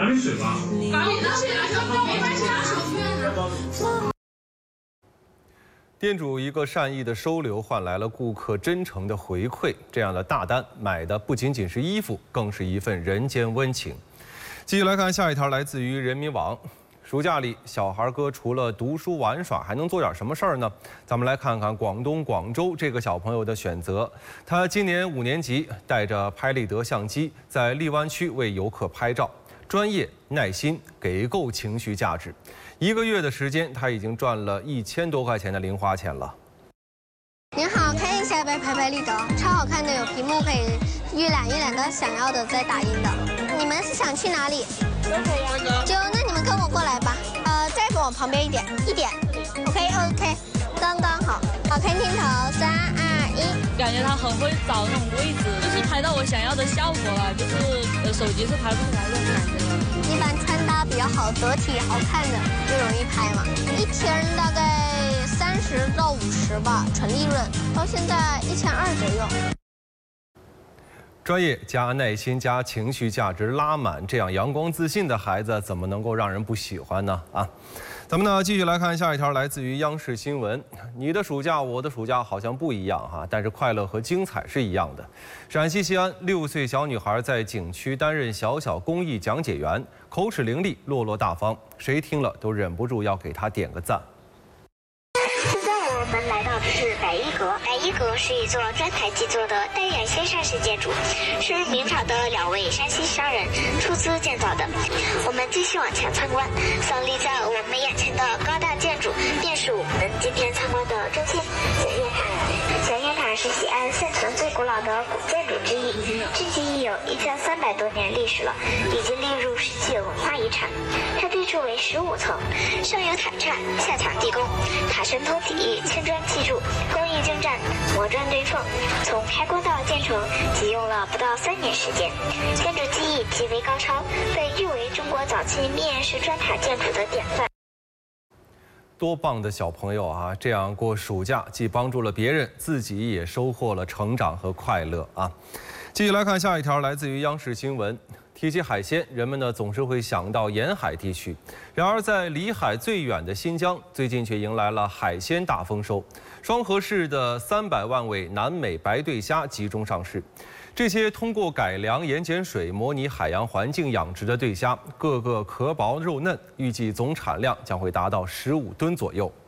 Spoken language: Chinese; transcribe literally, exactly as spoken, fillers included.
哪里水吧？ 店主一个善意的收留，换来了顾客真诚的回馈。这样的大单买的不仅仅是衣服，更是一份人间温情。继续来看下一条，来自于人民网。暑假里，小孩哥除了读书玩耍，还能做点什么事儿呢？咱们来看看广东广州这个小朋友的选择。他今年五年级，带着拍立得相机，在荔湾区为游客拍照。专业、耐心，给够情绪价值。一个月的时间，他已经赚了一千多块钱的零花钱了。 您好，看一下要不要拍拍立得？超好看的，有屏幕可以预览预览到想要的再打印的。你们是想去哪里？都可以啊。就那你们跟我过来吧。呃，再往旁边一点，一点。OK OK， 刚刚好。好看镜头，三二一。 感觉他很会找那种位置，就是拍到我想要的效果了，就是呃手机是拍不出来这种感觉。 一般穿搭比较好、得体、好看的就容易拍嘛。一天大概三十到五十吧，纯利润，到现在一千二左右。 专业加耐心加情绪价值拉满，这样阳光自信的孩子怎么能够让人不喜欢呢？啊，咱们呢继续来看下一条，来自于央视新闻。你的暑假，我的暑假好像不一样哈，但是快乐和精彩是一样的。陕西西安六岁小女孩在景区担任小小公益讲解员，口齿伶俐，落落大方，谁听了都忍不住要给她点个赞。 我们来到的是百一阁。百一阁是一座砖台基座的单元先山式建筑，是明朝的两位山西商人出资建造的。我们继续往前参观，耸立在我们眼前的高大建筑，便是我们今天参观的中心小雁塔。小雁塔是西安现存最古老的古建筑之一，至今已有一千三百多年历史了，已经列入世界文化遗产。它地处为十五层，上有塔刹，下抢地宫，塔身通体，青砖砌筑，工艺精湛，磨砖对缝。从开工到建成，仅用了不到三年时间。建筑技艺极为高超，被誉为中国早期密檐式砖塔建筑的典范。 多棒的小朋友啊！这样过暑假，既帮助了别人，自己也收获了成长和快乐啊！继续来看下一条，来自于央视新闻。提起海鲜，人们呢总是会想到沿海地区，然而在离海最远的新疆，最近却迎来了海鲜大丰收。双河市的三百万尾南美白对虾集中上市。这些通过改良盐碱水模拟海洋环境养殖的对虾，个个壳薄肉嫩，预计总产量将会达到十五吨左右。